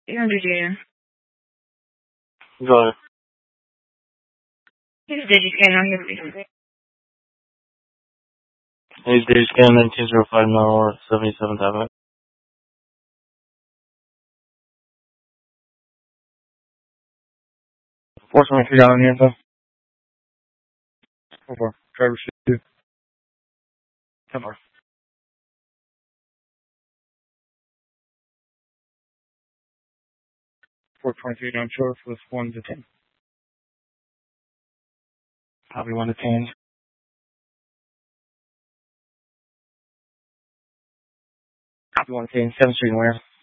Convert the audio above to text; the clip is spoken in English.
Yeah, Virginia. Go ahead. Here's DigiScan on your. Hey, Dave Scan 1905 North 77th Avenue. Fortunately, if you got any info. Over. Driver shoot. 10 bar. 423 down short with 1 to 10. Copy 1 to 10. Copy 1 to 10. 7th Street and where?